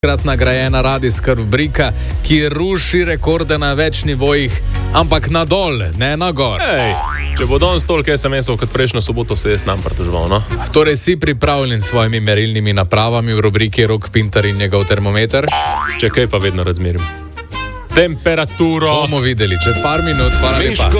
krat nagrajena radijska rubrika, ki ruši rekorde na več nivojih, ampak na dol, ne na gor. Če bo danes toliko SMS-ov kot prejšnjo soboto, se jaz nam pritoževal, no? Torej si pripravljen s svojimi merilnimi napravami v rubriki Rok Pintar in njegov termometer? Če kaj, pa vedno razmerim temperaturo. Bomo videli čez par minut. Hvala lepa.